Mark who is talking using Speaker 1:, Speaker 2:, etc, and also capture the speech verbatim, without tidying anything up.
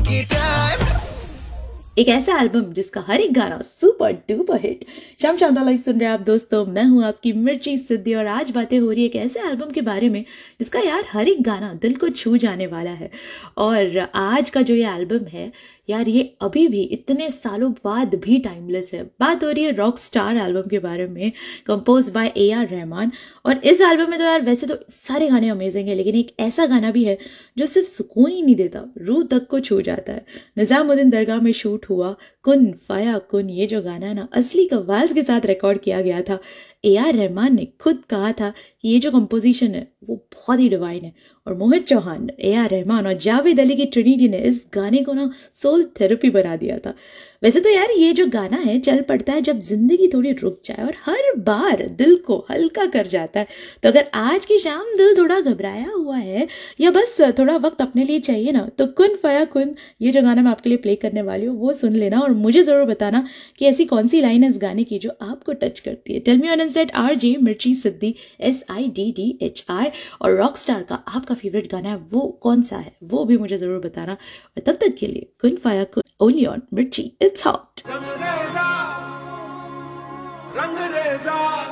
Speaker 1: एक ऐसा एल्बम जिसका हर एक गाना सुपर डुपर हिट। शाम शानदार लाइव सुन रहे हैं आप दोस्तों, मैं हूं आपकी मिर्ची सिद्धि और आज बातें हो रही है एक ऐसे एल्बम के बारे में जिसका यार हर एक गाना दिल को छू जाने वाला है। और आज का जो ये एल्बम है यार, ये अभी भी इतने सालों बाद भी टाइमलेस है। बात हो रही है रॉक स्टार एल्बम के बारे में, compose bye A R Rahman. और इस एल्बम में तो यार वैसे तो सारे गाने अमेजिंग है, लेकिन एक ऐसा गाना भी है जो सिर्फ सुकून ही नहीं देता, रूह तक को छू जाता है। निजामुद्दीन दरगाह में शूट हुआ कुन फाया कुन, ये जो गाना है ना असली कव्वाल्स के साथ रिकॉर्ड किया गया था। ए आर रहमान ने खुद कहा था कि ये जो कंपोजिशन है वो बहुत ही डिवाइन है। और मोहित चौहान, ए आर रहमान और जावेद अली की ट्रिनिटी ने इस गाने को ना सोल थेरेपी बना दिया था। वैसे तो यार ये जो गाना है चल पड़ता है जब जिंदगी थोड़ी रुक जाए और हर बार दिल को हल्का कर जाता है। तो अगर आज की शाम दिल थोड़ा घबराया हुआ है या बस थोड़ा वक्त अपने लिए चाहिए ना, तो कुन फया कुन ये जो गाना मैं आपके लिए प्ले करने वाली हूँ वो सुन लेना और मुझे जरूर बताना कि ऐसी कौन सी लाइन है इस गाने की जो आपको टच करती है। Tell me on Insta R J मिर्ची सिद्धि S I D D H I. और रॉक स्टार का आपका फेवरेट गाना है वो कौन सा है वो भी मुझे जरूर बताना। और तब तक के लिए कुन फाया कुन ओनली ऑन मिर्ची, इट्स हॉट।